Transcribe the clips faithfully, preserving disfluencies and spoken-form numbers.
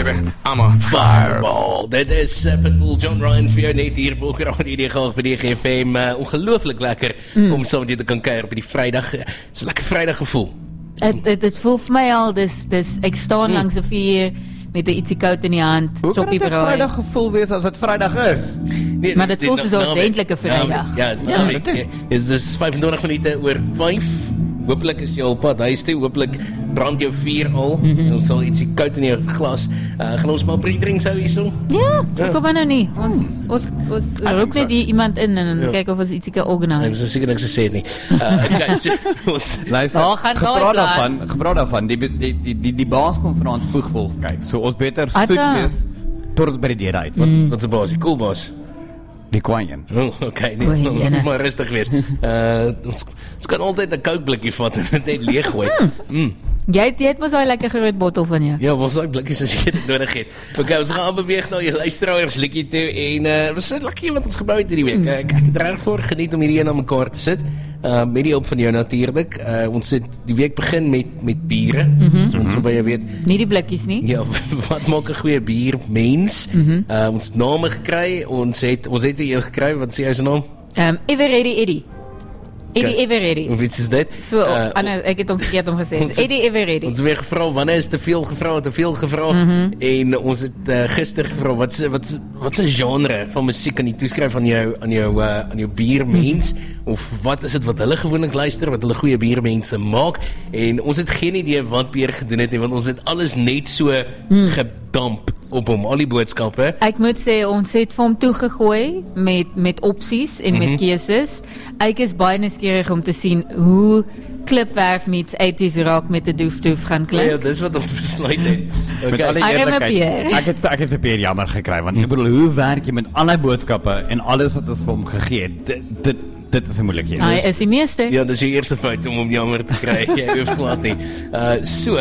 baby. I'm a Fireball. Dit is uh, Pitbull, John Ryan vir jou net hier op Radio D G vir die G F M. Uh, ongelooflik lekker mm. om saam met jou te kan kuier op die Vrydag. Dit is 'n lekker Vrydag gevoel. Dit voel vir my al, dis, dis, ek staan mm. langs 'n vuur met 'n ietsie koud in die hand. Hoe kan dit 'n Vrydag gevoel wees as dit Vrydag is? Nee, maar dit voel soos 'n ordentlike Vrydag. Ja, ja, is dis vyfentwintig minute oor vyf. Hooplik is jy al pad huis toe, hooplik brand jou vuur al, mm -hmm. ons sal ietsie koud in jou glas, uh, gaan ons maar brie drinks hou hierso? Ja, ja. Kom maar nou nie, ons, hmm. ons, ons roep net die iemand in en ja. kyk of ons ietsie kan organise. Nee, ons is seker niks gesê het nie. Uh, okay, so, ons, Luister, oh, gepraat daarvan, gepraat daarvan, die, die, die, die, die baas kom vir ons spoegvolg kyk, so ons beter soet wees, tot ons by die deur uit. Wat, mm. wat is die baas, die cool baas? Die kwaaien. Oh, okay, nee, Oei, ons moet maar rustig wees. Uh, ons, ons kan altyd 'n Coke blikkie vat en dit net leeg gooi. Mm. Mm. Jy het, jy het mos daai lekker groot bottel van jou. Ja, ons daai blikkies as jy dit nodig het. Okay, ons gaan beweeg na jou luisteraars liedjie toe en uh, ons sit lekker wat ons gebou het hierdie week. Mm. Ek het reg voor geniet om hierdie een aan mekaar te sit. Uh, met die hulp van jou natuurlik. Uh, ons het die week begin met met biere. Mm -hmm. So ons wil jy weet. Nie die blikkies nie. Ja, wat maak 'n goeie biermens? Mm -hmm. uh, ons name gekry. Ons het ons het een gekry. Wat sê jy se naam? Um Everready Eddie. Eddie okay. Everready. Hoe iets is dit? So, uh, Anna, ek het hom verkeerd om gesê. Eddie Everready. Ons het weer gevra wanneer is te veel gevra, te veel gevra mm -hmm. en ons het uh, gister gevra wat se wat wat se genre van musiek kan jy toeskryf aan jou aan jou uh, aan jou biermens mm -hmm. of wat is dit wat hulle gewoonlik luister, wat hulle goeie biermense maak en ons het geen idee wat Pierre gedoen het nie want ons het alles net so mm. gedamp op hom, al die boodskappe. Ek moet sê, ons het vir hom toegegooi met, met opsies en mm-hmm. met keuses. Ek is baie nuuskierig om te sien hoe klipwerf meets eighties rock met 'n doef-doef gaan klink. Ja, dis wat ons besluit het. Okay. Met alle eerlikheid, ek het ek het vir Pierre jammer gekry, want mm. ek bedoel, hoe werk jy met al die boodskappe en alles wat ons vir hom gegee het? Dit, dit, dit is 'n moeilikheid. Hy is die meeste. Ja, dis die eerste fout om hom jammer te kry. Jy hoef glad nie. Uh, so,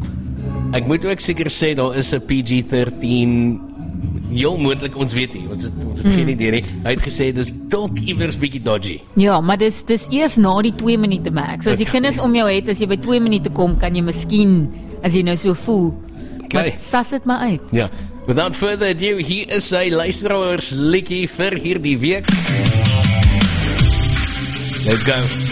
ek moet ook seker sê, daar is 'n P G thirteen, heel moontlik, ons weet nie, ons het, ons het mm. geen idee nie, hy het gesê, dis dalk iewers bietjie dodgy. Ja, maar dis, dis eers na die twee minute maak, so as die kinders om jou het, as jy by twee minute kom, kan jy miskien, as jy nou so voel, okay. Maar sas het maar uit. Ja, without further ado, hier is sy luisteraars liedjie vir hierdie week. Let's go.